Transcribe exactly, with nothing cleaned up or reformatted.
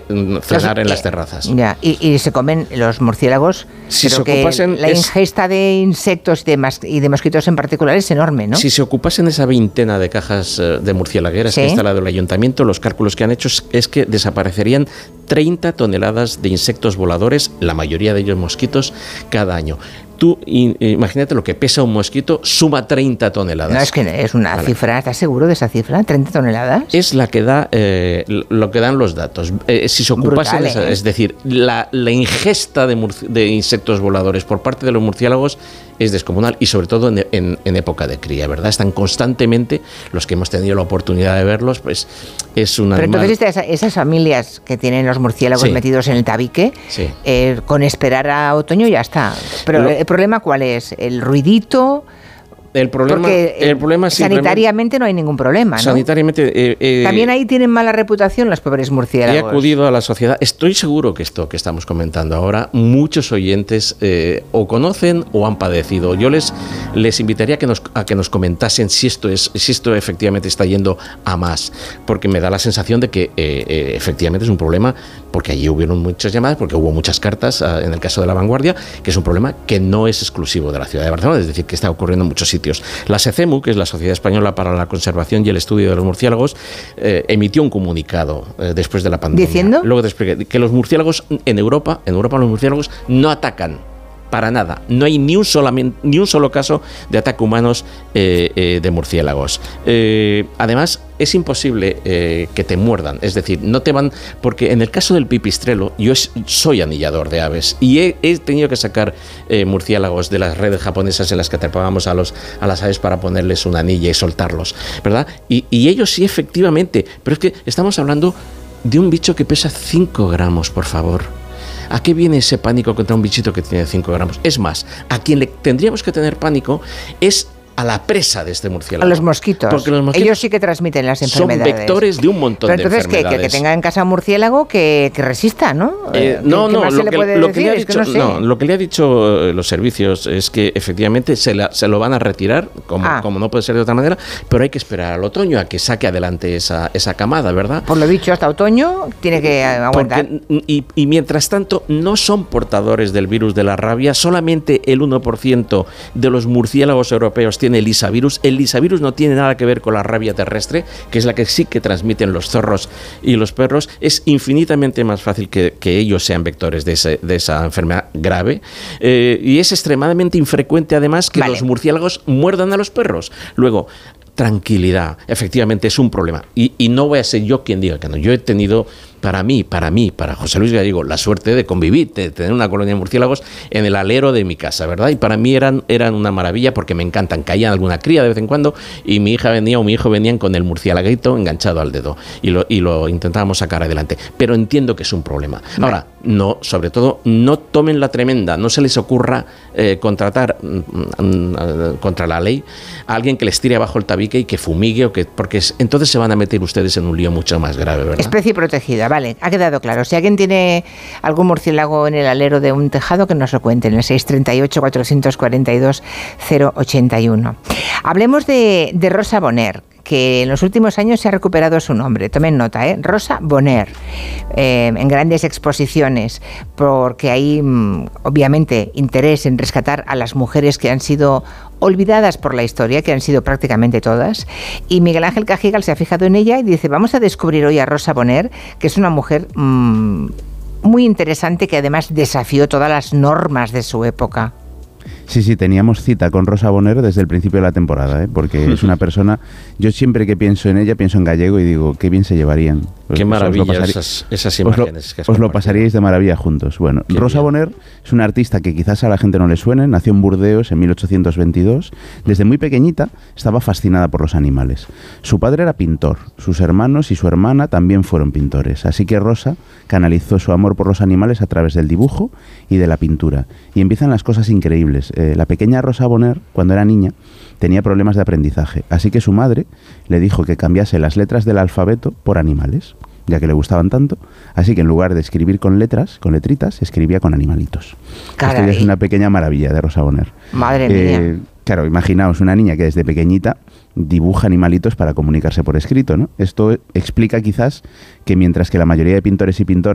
cenar los, en las eh, terrazas. Ya, y, y se comen los murciélagos. Si pero se que ocupasen la es, ingesta de insectos y de, mas, y de mosquitos en particular es enorme, ¿no? Si se ocupasen esa veintena de cajas de murciélagueras ¿Sí? que ha instalado el ayuntamiento, los cálculos que han hecho es que desaparecerían treinta toneladas de insectos voladores, la mayoría de ellos mosquitos, cada año. Tú imagínate lo que pesa un mosquito, suma treinta toneladas. No, es que es una vale. cifra, ¿estás seguro de esa cifra? ¿treinta toneladas? Es la que da eh, lo que dan los datos. Eh, si se ocupasen, Brutal, ¿eh? Es decir, la, la ingesta de, murci- de insectos voladores por parte de los murciélagos es descomunal y sobre todo en, en, en época de cría, ¿verdad? Están constantemente, los que hemos tenido la oportunidad de verlos, pues es una... Pero entonces esas, esas familias que tienen los murciélagos sí. metidos en el tabique, sí. eh, con esperar a otoño ya está. Pero Lo, el problema ¿cuál es? ¿El ruidito? El problema, Porque el problema sanitariamente no hay ningún problema, ¿no? Sanitariamente... Eh, eh, También ahí tienen mala reputación los pobres murciélagos. He acudido a la sociedad. Estoy seguro que esto que estamos comentando ahora, muchos oyentes eh, o conocen o han padecido. Yo les, les invitaría a que, nos, a que nos comentasen si esto, es, si esto efectivamente está yendo a más, porque me da la sensación de que eh, eh, efectivamente es un problema, porque allí hubieron muchas llamadas, porque hubo muchas cartas, eh, en el caso de La Vanguardia, que es un problema que no es exclusivo de la ciudad de Barcelona, es decir, que está ocurriendo en muchos sitios. La SECEMU, que es la Sociedad Española para la Conservación y el Estudio de los Murciélagos, eh, emitió un comunicado eh, después de la pandemia. ¿Diciendo? Luego te expliqué que los murciélagos en Europa, en Europa los murciélagos no atacan para nada. No hay ni un, solamente, ni un solo caso de ataque humanos eh, eh, de murciélagos. Eh, además, es imposible eh, que te muerdan. Es decir, no te van... Porque en el caso del pipistrelo, yo es, soy anillador de aves y he, he tenido que sacar eh, murciélagos de las redes japonesas en las que atrapábamos a, los, a las aves para ponerles una anilla y soltarlos, ¿verdad? Y, y ellos sí, efectivamente. Pero es que estamos hablando de un bicho que pesa cinco gramos, por favor. ¿A qué viene ese pánico contra un bichito que tiene cinco gramos? Es más, a quien le tendríamos que tener pánico es a la presa de este murciélago. A los mosquitos. Porque los mosquitos ellos sí que transmiten las enfermedades. Son vectores de un montón Pero entonces, de enfermedades. Que, que tenga en casa un murciélago que, que resista, ¿no? Eh, ¿Qué, no, qué no, más lo se le que, puede lo decir? que le ha Es dicho, que no, sé. no, lo que le ha dicho los servicios es que efectivamente se, la, se lo van a retirar, como, ah. como no puede ser de otra manera, pero hay que esperar al otoño a que saque adelante esa, esa camada, ¿verdad? Por lo dicho, hasta otoño tiene que aguantar. Porque, y, y mientras tanto, no son portadores del virus de la rabia, solamente el uno por ciento de los murciélagos europeos tiene el lisavirus. El lisavirus no tiene nada que ver con la rabia terrestre, que es la que sí que transmiten los zorros y los perros. Es infinitamente más fácil que, que ellos sean vectores de, ese, de esa enfermedad grave, eh, y es extremadamente infrecuente además que vale. los murciélagos muerdan a los perros. Luego, tranquilidad, efectivamente es un problema y, y no voy a ser yo quien diga que no. Yo he tenido para mí, para mí, para José Luis Gallego, la suerte de convivir, de tener una colonia de murciélagos en el alero de mi casa, ¿verdad? Y para mí eran, eran una maravilla porque me encantan. Caían alguna cría de vez en cuando y mi hija venía o mi hijo venían con el murciélaguito enganchado al dedo y lo, y lo intentábamos sacar adelante. Pero entiendo que es un problema. Ahora, no, sobre todo, no tomen la tremenda, no se les ocurra eh, contratar mm, mm, contra la ley a alguien que les tire abajo el tabique y que fumigue, o que, porque es, entonces se van a meter ustedes en un lío mucho más grave, ¿verdad? Especie protegida. Vale, ha quedado claro. Si alguien tiene algún murciélago en el alero de un tejado, que nos lo cuente en el seis tres ocho, cuatro cuatro dos, cero ocho uno. Hablemos de, de Rosa Bonheur, que en los últimos años se ha recuperado su nombre. Tomen nota, ¿eh? Rosa Bonheur, eh, en grandes exposiciones, porque hay, obviamente, interés en rescatar a las mujeres que han sido olvidadas por la historia, que han sido prácticamente todas, y Miguel Ángel Cajigal se ha fijado en ella y dice, vamos a descubrir hoy a Rosa Bonheur, que es una mujer mmm, muy interesante, que además desafió todas las normas de su época. Sí, sí, teníamos cita con Rosa Bonheur desde el principio de la temporada, ¿eh? Porque es una persona, yo siempre que pienso en ella, pienso en Gallego y digo, qué bien se llevarían. Qué maravilla esas, esas imágenes. Os que lo, os lo pasaríais de maravilla juntos. Bueno, qué Rosa bien. Bonheur es una artista que quizás a la gente no le suene, nació en Burdeos en mil ochocientos veintidós. Desde muy pequeñita estaba fascinada por los animales. Su padre era pintor, sus hermanos y su hermana también fueron pintores, así que Rosa canalizó su amor por los animales a través del dibujo y de la pintura. Y empiezan las cosas increíbles. Eh, la pequeña Rosa Bonheur, cuando era niña, tenía problemas de aprendizaje, así que su madre le dijo que cambiase las letras del alfabeto por animales, ya que le gustaban tanto, así que en lugar de escribir con letras, con letritas, escribía con animalitos. Caray. Esto ya es una pequeña maravilla de Rosa Bonheur. Madre eh, mía. Claro, imaginaos una niña que desde pequeñita dibuja animalitos para comunicarse por escrito, ¿no? Esto explica quizás que mientras que la mayoría de pintores y pintoras